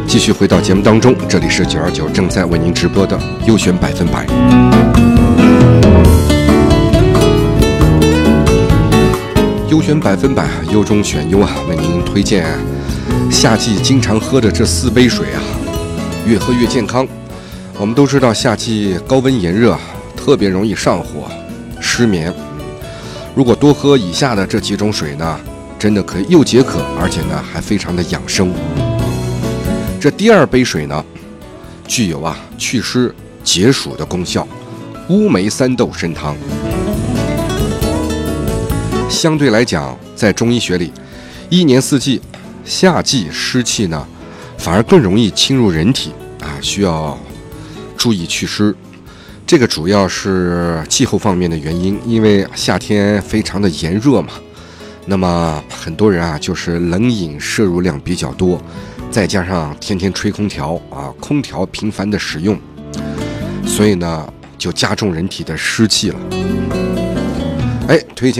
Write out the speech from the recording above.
继续回到节目当中，这里是929正在为您直播的优选100%。优选100%，优中选优啊！为您推荐夏季经常喝的这4杯水啊，越喝越健康。我们都知道夏季高温炎热，特别容易上火、失眠。如果多喝以下的这几种水呢，真的可以又解渴，而且呢还非常的养生。这第2杯水呢，具有祛湿解暑的功效，乌梅3豆参汤。相对来讲，在中医学里，一年四季，夏季湿气呢，反而更容易侵入人体需要注意祛湿。这个主要是气候方面的原因，因为夏天非常的炎热嘛，那么很多人就是冷饮摄入量比较多，再加上天天吹空调空调频繁的使用，所以呢就加重人体的湿气了。推荐